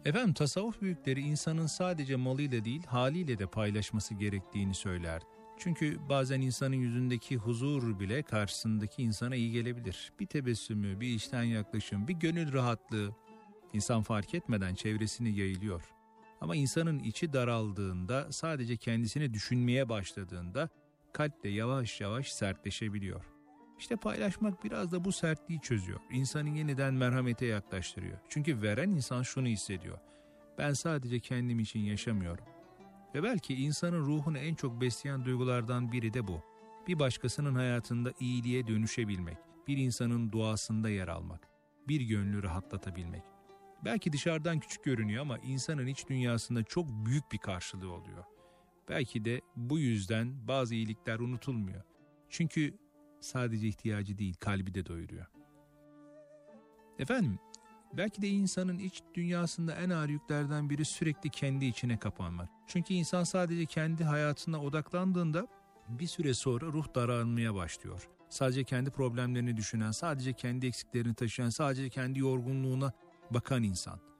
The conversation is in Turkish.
Efendim, tasavvuf büyükleri insanın sadece malıyla değil haliyle de paylaşması gerektiğini söylerdi. Çünkü bazen insanın yüzündeki huzur bile karşısındaki insana iyi gelebilir. Bir tebessümü, bir içten yaklaşım, bir gönül rahatlığı insan fark etmeden çevresini yayılıyor. Ama insanın içi daraldığında, sadece kendisini düşünmeye başladığında kalp de yavaş yavaş sertleşebiliyor. İşte paylaşmak biraz da bu sertliği çözüyor. İnsanı yeniden merhamete yaklaştırıyor. Çünkü veren insan şunu hissediyor: ben sadece kendim için yaşamıyorum. Ve belki insanın ruhunu en çok besleyen duygulardan biri de bu. Bir başkasının hayatında iyiliğe dönüşebilmek, bir insanın duasında yer almak, bir gönlü rahatlatabilmek. Belki dışarıdan küçük görünüyor ama insanın iç dünyasında çok büyük bir karşılığı oluyor. Belki de bu yüzden bazı iyilikler unutulmuyor. Çünkü sadece ihtiyacı değil, kalbi de doyuruyor. Efendim, belki de insanın iç dünyasında en ağır yüklerden biri sürekli kendi içine kapanmak. Çünkü insan sadece kendi hayatına odaklandığında bir süre sonra ruh daralmaya başlıyor. Sadece kendi problemlerini düşünen, sadece kendi eksiklerini taşıyan, sadece kendi yorgunluğuna bakan insan.